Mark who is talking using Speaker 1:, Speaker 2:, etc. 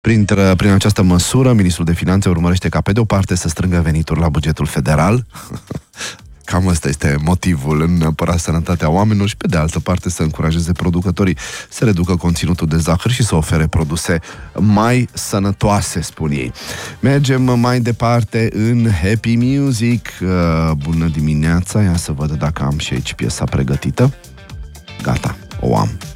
Speaker 1: Prin această măsură, ministrul de finanțe urmărește ca pe de o parte să strângă venituri la bugetul federal, cam ăsta este motivul, în neapărat sănătatea oamenilor, și pe de altă parte să încurajeze producătorii să reducă conținutul de zahăr și să ofere produse mai sănătoase, spun ei. Mergem mai departe în Happy Music. Bună dimineața, ia să văd dacă am și aici piesa pregătită. Gata, o am.